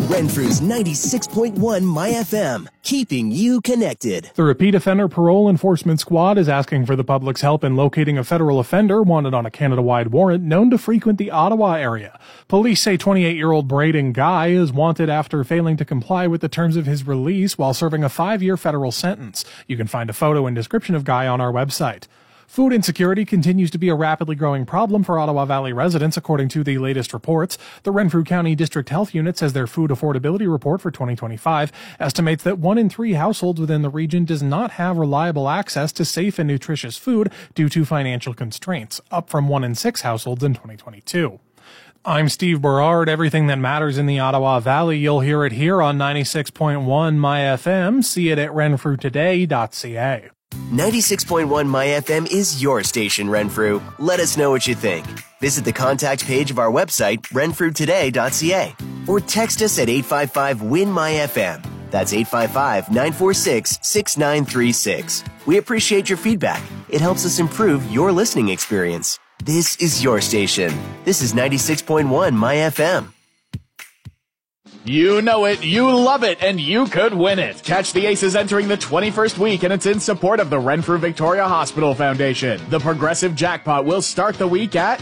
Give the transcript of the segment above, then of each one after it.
Renfrew's 96.1 My FM, keeping you connected. The Repeat Offender Parole Enforcement Squad is asking for the public's help in locating a federal offender wanted on a Canada-wide warrant known to frequent the Ottawa area. Police say 28-year-old Braden Guy is wanted after failing to comply with the terms of his release while serving a 5-year federal sentence. You can find a photo and description of Guy on our website. Food insecurity continues to be a rapidly growing problem for Ottawa Valley residents, according to the latest reports. The Renfrew County District Health Unit says their food affordability report for 2025 estimates that 1 in 3 households within the region does not have reliable access to safe and nutritious food due to financial constraints, up from 1 in 6 households in 2022. I'm Steve Berard. Everything that matters in the Ottawa Valley, you'll hear it here on 96.1 My FM. See it at renfrewtoday.ca. 96.1 My FM is your station, Renfrew. Let us know what you think. Visit the contact page of our website, renfrewtoday.ca, or text us at 855-WIN-MY-FM. That's 855-946-6936. We appreciate your feedback. It helps us improve your listening experience. This is your station. This is 96.1 My FM. You know it, you love it, and you could win it. Catch the Aces entering the 21st week, and it's in support of the Renfrew Victoria Hospital Foundation. The progressive jackpot will start the week at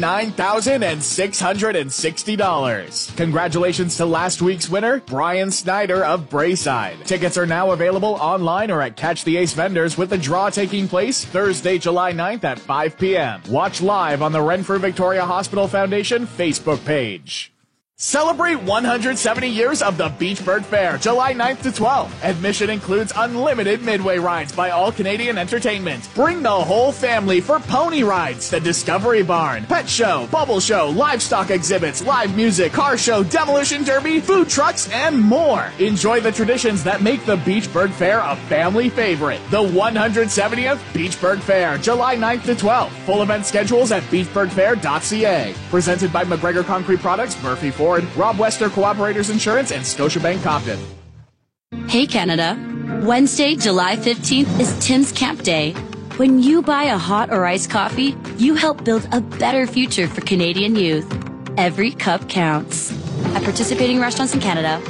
$49,660. Congratulations to last week's winner, Brian Snyder of Braeside. Tickets are now available online or at Catch the Ace vendors, with the draw taking place Thursday, July 9th at 5 p.m. Watch live on the Renfrew Victoria Hospital Foundation Facebook page. Celebrate 170 years of the Beachbird Fair, July 9th to 12th. Admission includes unlimited midway rides by All Canadian Entertainment. Bring the whole family for pony rides, the Discovery Barn, pet show, bubble show, livestock exhibits, live music, car show, demolition derby, food trucks, and more. Enjoy the traditions that make the Beachbird Fair a family favorite. The 170th Beachbird Fair, July 9th to 12th. Full event schedules at beachbirdfair.ca. Presented by McGregor Concrete Products, Murphy Ford, Rob Wester Cooperators Insurance, and Scotiabank Compton. Hey Canada, Wednesday, July 15th is Tim's Camp Day. When you buy a hot or iced coffee, you help build a better future for Canadian youth. Every cup counts. At participating restaurants in Canada.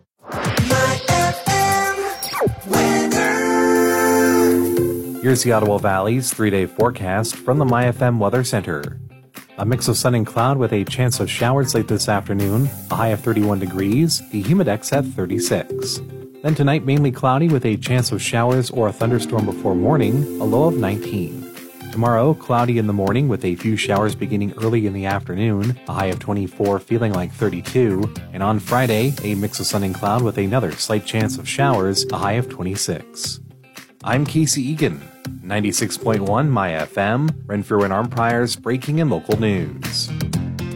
Here's the Ottawa Valley's 3-day forecast from the MyFM Weather Center. A mix of sun and cloud with a chance of showers late this afternoon, a high of 31 degrees, the humidex at 36. Then tonight, mainly cloudy with a chance of showers or a thunderstorm before morning, a low of 19. Tomorrow, cloudy in the morning with a few showers beginning early in the afternoon, a high of 24, feeling like 32. And on Friday, a mix of sun and cloud with another slight chance of showers, a high of 26. I'm Casey Egan. 96.1 My FM, Renfrew and Arnprior's breaking and local news.